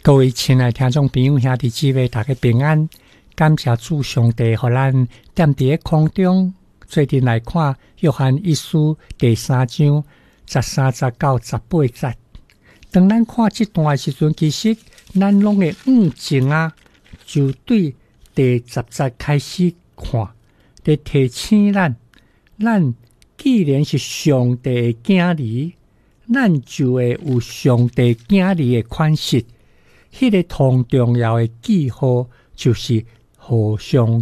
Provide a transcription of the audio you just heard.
各位亲爱听众朋友兄弟姊妹，大家平安！感谢主上帝，互咱踮伫空中，做阵来看约翰一书第3章13、19、18节。当咱看这段的时阵，其实咱拢会前啊，就对第10节开始看，在提醒咱既然是上帝的囝儿，咱就会有上帝囝儿的款式。迄个同重要的记号就是互相